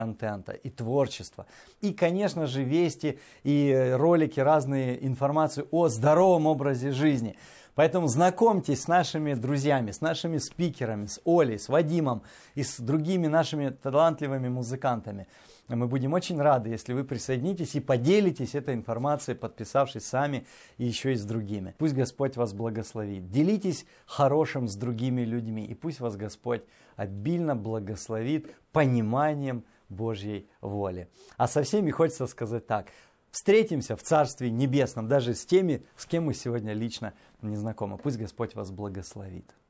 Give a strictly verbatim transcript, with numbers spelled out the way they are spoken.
контента и творчества. И, конечно же, вести и ролики, разные информацию о здоровом образе жизни. Поэтому знакомьтесь с нашими друзьями, с нашими спикерами, с Олей, с Вадимом и с другими нашими талантливыми музыкантами. Мы будем очень рады, если вы присоединитесь и поделитесь этой информацией, подписавшись сами и еще и с другими. Пусть Господь вас благословит. Делитесь хорошим с другими людьми. И пусть вас Господь обильно благословит пониманием Божьей воли. А со всеми хочется сказать так. Встретимся в Царстве Небесном, даже с теми, с кем мы сегодня лично не знакомы. Пусть Господь вас благословит.